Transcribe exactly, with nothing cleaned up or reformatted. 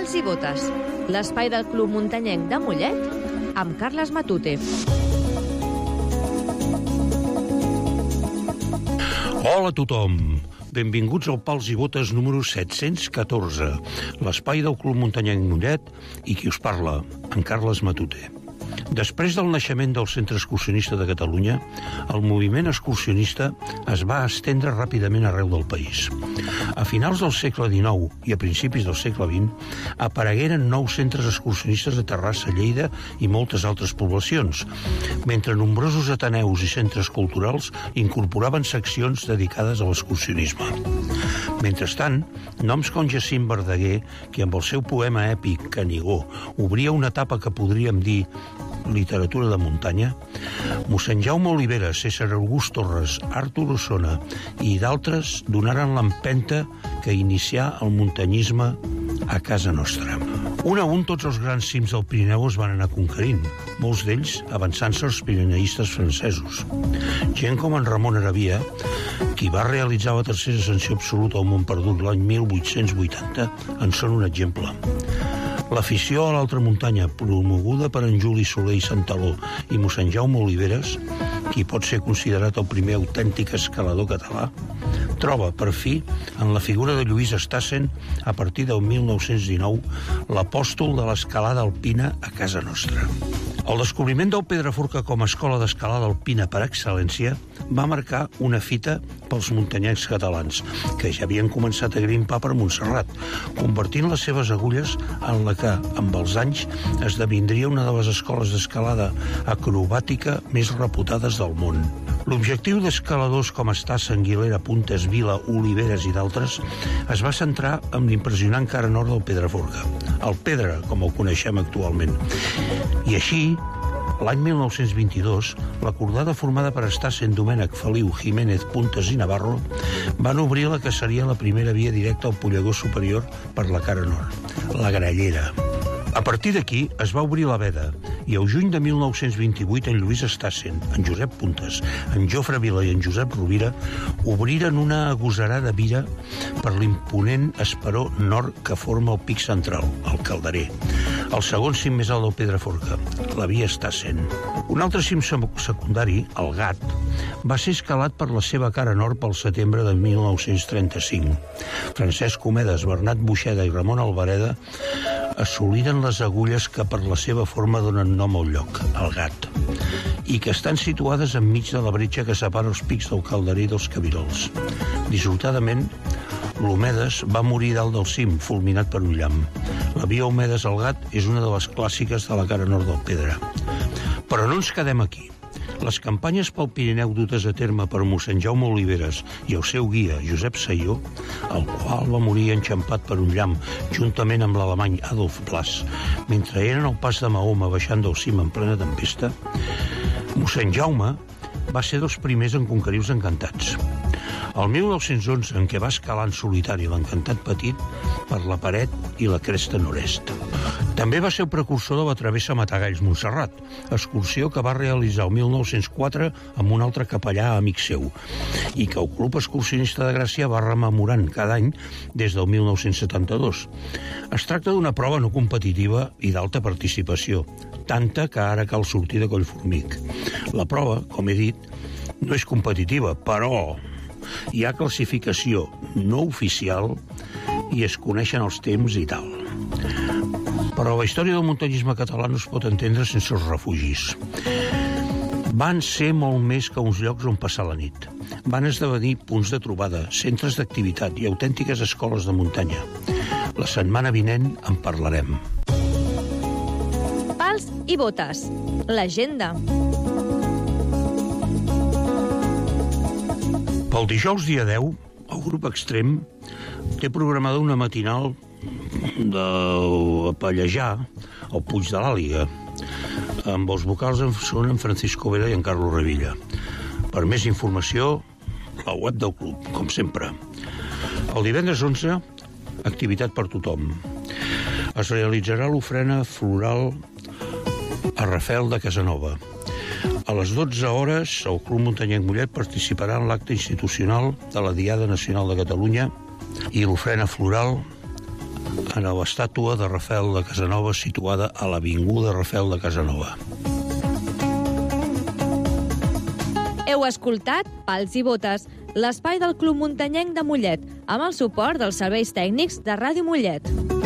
Pals i botes, l'espai del Club Muntanyenc de Mollet amb Carles Matute. Hola a tothom, benvinguts al Pals i Botes número set-cents catorze, l'espai del Club Muntanyenc Mollet i qui us parla, en Carles Matute. Després del naixement del Centre Excursionista de Catalunya, el moviment excursionista es va estendre ràpidament arreu del país. A finals del segle dinou i a principis del segle vint aparegueren nous centres excursionistes a Terrassa, Lleida i moltes altres poblacions, mentre nombrosos ateneus i centres culturals incorporaven seccions dedicades a l'excursionisme. Mentrestant, noms com Jacint Verdaguer, que amb el seu poema èpic Canigó obria una etapa que podríem dir literatura de muntanya, mossèn Jaume Oliveres, César August Torres, Artur Osona i d'altres donaren l'empenta que inicià el muntanyisme a casa nostra. Un a un tots els grans cims del Pirineu es van anar conquerint, molts d'ells avançant-se als pirineistes francesos. Gent com en Ramon Arabia, qui va realitzar la tercera ascensió absoluta al Mont Perdut l'any mil vuit-cents vuitanta, en són un exemple. L'afició a l'altra muntanya, promoguda per en Juli Soler i Santaló i mossèn Jaume Oliveres, qui pot ser considerat el primer autèntic escalador català, troba, per fi, en la figura de Lluís Estassen, a partir del mil nou-cents dinou, l'apòstol de l'escalada alpina a casa nostra. El descobriment del Pedraforca com a escola d'escalada alpina per excel·lència va marcar una fita pels muntanyencs catalans, que ja havien començat a grimpar per Montserrat, convertint les seves agulles en la que, amb els anys, esdevindria una de les escoles d'escalada acrobàtica més reputades del món. L'objectiu d'escaladors com Estassen, Guilera, Puntes, Vila, Oliveres i d'altres es va centrar en l'impressionant cara nord del Pedraforca, el Pedra, com el coneixem actualment. I així, l'any mil nou-cents vint-i-dos, la cordada formada per Estassen, Domènech, Feliu, Jiménez, Puntes i Navarro van obrir la que seria la primera via directa al pollegó superior per la cara nord, la Grallera. A partir d'aquí es va obrir la veda i el juny de mil nou-cents vint-i-vuit en Lluís Estassen, en Josep Puntes, en Jofre Vila i en Josep Rovira obriren una agosarada vira per l'imponent esperó nord que forma el pic central, el Calderer, el segon cim més alt del Pedraforca, la via Estassen. Un altre cim secundari, el Gat, va ser escalat per la seva cara nord pel setembre de mil nou-cents trenta-cinc. Francesc Homedes, Bernat Buixeda i Ramon Albareda assoliren les agulles que per la seva forma donen nom al lloc, el Gat, i que estan situades enmig de la bretxa que separa els pics del Calderer i dels Cabirols. Dissortadament, l'Homedes va morir dalt del cim, fulminat per un llamp. La via Homedes al Gat és una de les clàssiques de la cara nord del Pedra. Però no ens quedem aquí. Les campanyes pel Pirineu dutes a terme per mossèn Jaume Oliveres i el seu guia, Josep Sayó, el qual va morir enxampat per un llamp juntament amb l'alemany Adolf Blas, mentre eren al pas de Mahoma baixant del cim en plena tempesta, mossèn Jaume va ser dels primers en conquerir els Encantats. El mil nou-cents onze, en què va escalar en solitari l'Encantat Petit per la paret i la cresta nord-est. També va ser el precursor de la travessa Matagalls-Montserrat, excursió que va realitzar el mil nou-cents quatre amb un altre capellà amic seu, i que el Club Excursionista de Gràcia va rememorant cada any des del mil nou-cents setanta-dos. Es tracta d'una prova no competitiva i d'alta participació, tanta que ara cal sortir de Collformic. La prova, com he dit, no és competitiva, però hi ha classificació no oficial i es coneixen els temps i tal. Però la història del muntanyisme català no es pot entendre sense els refugis. Van ser molt més que uns llocs on passar la nit. Van esdevenir punts de trobada, centres d'activitat i autèntiques escoles de muntanya. La setmana vinent en parlarem. Pals i botes, l'agenda. Pel dijous dia deu, el grup Extrem té programada una matinal de pallejar al Puig de l'Àliga. Amb els vocals són en Francisco Vera i en Carlos Revilla. Per més informació, la web del club, com sempre. El divendres onze, activitat per tothom. Es realitzarà l'ofrena floral a Rafel de Casanova. A les dotze hores, el Club Muntanyenc Mollet participarà en l'acte institucional de la Diada Nacional de Catalunya i l'ofrena floral en l'estàtua de Rafael de Casanova situada a l'Avinguda Rafael de Casanova. Heu escoltat Pals i Botes, l'espai del Club Muntanyenc de Mollet, amb el suport dels serveis tècnics de Ràdio Mollet.